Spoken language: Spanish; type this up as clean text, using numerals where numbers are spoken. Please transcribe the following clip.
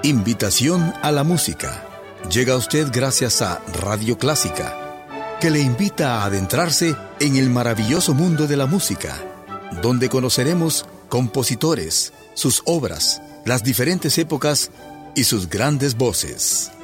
Invitación a la música. Llega a usted gracias a Radio Clásica, que le invita a adentrarse en el maravilloso mundo de la música, donde conoceremos compositores, sus obras, las diferentes épocas y sus grandes voces.